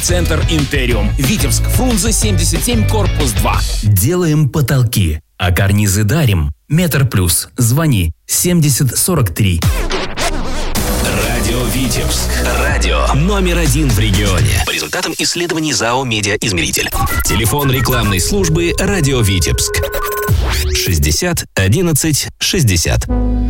Центр Интериум. Витебск, Фрунзе 77, корпус 2. Делаем потолки, а карнизы дарим. Метр плюс. Звони 70 43. Радио Витебск. Радио номер 1 в регионе. По результатам исследований ЗАО «Медиаизмеритель». Телефон рекламной службы «Радио Витебск». 60 11 60.